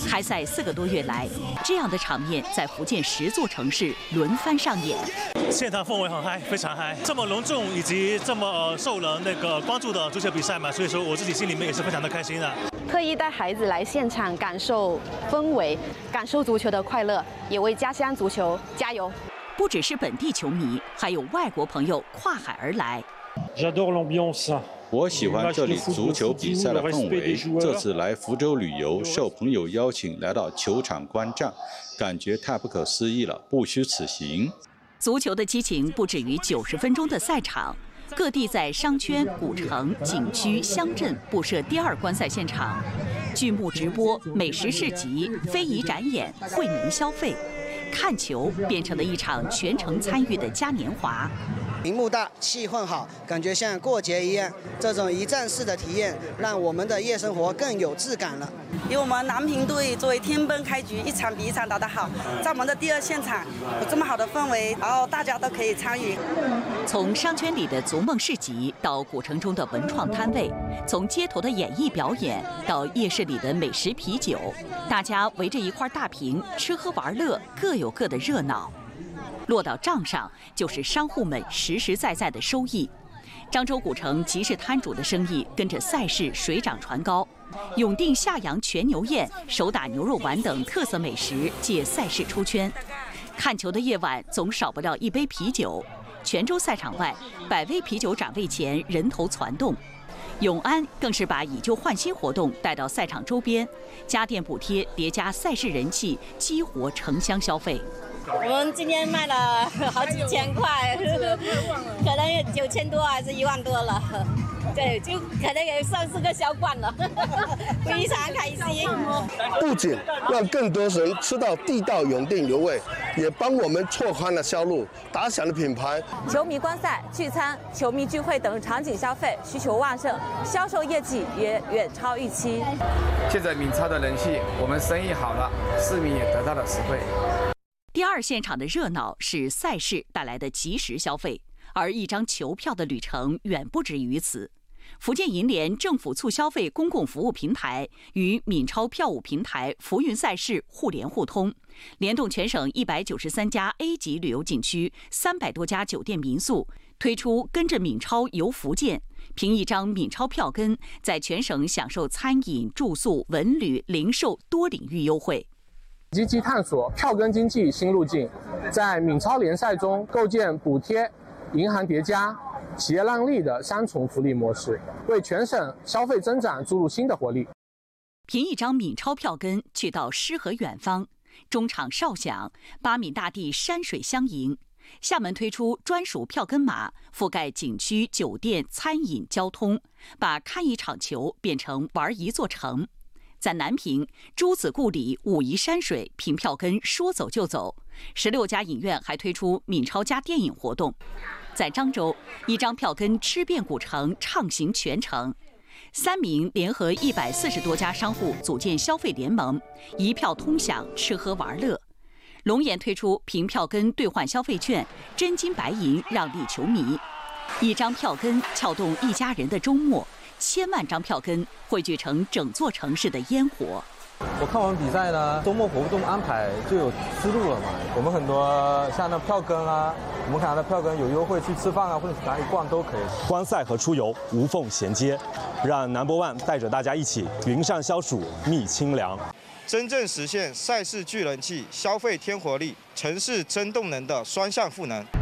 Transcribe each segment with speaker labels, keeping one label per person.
Speaker 1: 开赛4个多月来，这样的场面在福建10座城市轮番上演。
Speaker 2: 现场氛围很嗨，非常嗨，这么隆重以及这么受人关注的足球比赛嘛，所以说我自己心里面也是非常的开心的。
Speaker 3: 特意带孩子来现场感受氛围，感受足球的快乐，也为家乡足球加油。
Speaker 1: 不只是本地球迷，还有外国朋友跨海而来。
Speaker 4: 我喜欢这里足球比赛的氛围。这次来福州旅游，受朋友邀请来到球场观战，感觉太不可思议了，不虚此行。
Speaker 1: 足球的激情不止于90分钟的赛场，各地在商圈、古城、景区、乡镇布设第2观赛现场，剧目直播、美食市集、非遗展演、惠民消费，看球变成了一场全程参与的嘉年华。
Speaker 5: 屏幕大，气氛好，感觉像过节一样。这种一站式的体验，让我们的夜生活更有质感了。
Speaker 6: 以我们南平队作为天崩开局，一场比一场打得好，在我们的第2现场有这么好的氛围，然后大家都可以参与。
Speaker 1: 从商圈里的足梦市集到古城中的文创摊位，从街头的演艺表演到夜市里的美食啤酒，大家围着一块大屏吃喝玩乐，各有各的热闹。落到账上，就是商户们实实在在的收益。漳州古城集市摊主的生意跟着赛事水涨船高，永定下阳全牛宴、手打牛肉丸等特色美食借赛事出圈。看球的夜晚总少不了一杯啤酒。泉州赛场外，100威啤酒展位前人头攒动。永安更是把以旧换新活动带到赛场周边，家电补贴叠加赛事人气，激活城乡消费。
Speaker 7: 我们今天卖了好几千块，可能有9000多还是1万多了。对，就可能也算是个销冠了，非常开心。
Speaker 8: 不仅让更多人吃到地道永定牛味，也帮我们拓宽了销路，打响了品牌。
Speaker 9: 球迷观赛、聚餐、球迷聚会等场景消费需求旺盛，销售业绩也远超预期。
Speaker 10: 借着闽超的人气，我们生意好了，市民也得到了实惠。
Speaker 1: 第2现场的热闹是赛事带来的即时消费，而一张球票的旅程远不止于此。福建银联政府促消费公共服务平台与闽超票务平台福云赛事互联互通，联动全省193家 A 级旅游景区、300多家酒店民宿，推出跟着闽超游福建，凭一张闽超票根，在全省享受餐饮、住宿、文旅、零售多领域优惠。
Speaker 11: 积极探索票根经济新路径，在闽超联赛中构建补贴、银行叠加、企业让利的3重福利模式，为全省消费增长注入新的活力。
Speaker 1: 凭一张闽超票根去到诗和远方，中场哨响，八闽大地山水相迎。厦门推出专属票根码，覆盖景区、酒店、餐饮、交通，把看一场球变成玩一座城。在南平，朱子故里武夷山水凭票根说走就走，16家影院还推出闽超加电影活动。在漳州，一张票根吃遍古城，畅行全城。3名联合140多家商户组建消费联盟，一票通享，吃喝玩乐。龙岩推出凭票根兑换消费券，真金白银让利球迷。一张票根撬动一家人的周末，1000万张票根汇聚成整座城市的烟火。
Speaker 12: 我看完比赛呢，周末活动安排就有思路了嘛。我们很多像那票根啊，我们看到票根有优惠，去吃饭啊或者哪里逛都可以。
Speaker 13: 观赛和出游无缝衔接，让Number One带着大家一起云上消暑，觅清凉，
Speaker 14: 真正实现赛事聚人气、消费添活力、城市增动能的双向赋能。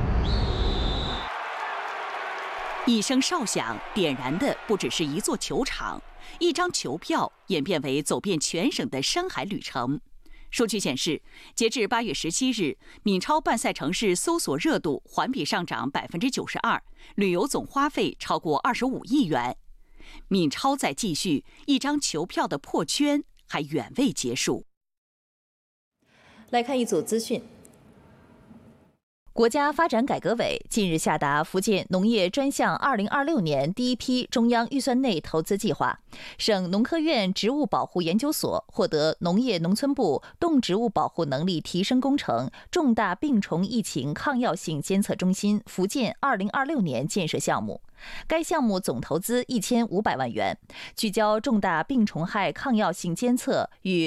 Speaker 1: 一声哨响，点燃的不只是一座球场，一张球票演变为走遍全省的山海旅程。数据显示，截至8月17日，闽超办赛城市搜索热度环比上涨92%，旅游总花费超过25亿元。闽超在继续，一张球票的破圈还远未结束。
Speaker 15: 来看一组资讯。国家发展改革委近日下达福建农业专项2026年第一批中央预算内投资计划，省农科院植物保护研究所获得农业农村部动植物保护能力提升工程重大病虫疫情抗药性监测中心福建2026年建设项目。该项目总投资1500万元，聚焦重大病虫害抗药性监测与